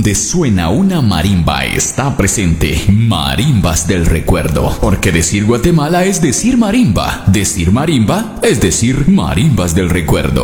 donde suena una marimba está presente. Marimbas del recuerdo. Porque decir Guatemala es decir marimba es decir marimbas del recuerdo.